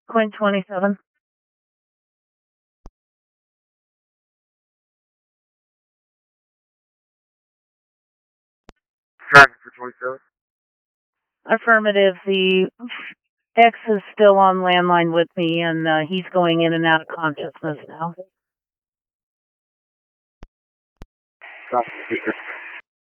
Coin 27. Tracking for 27. Affirmative. The X is still on landline with me, and he's going in and out of consciousness now. Copy, speaker.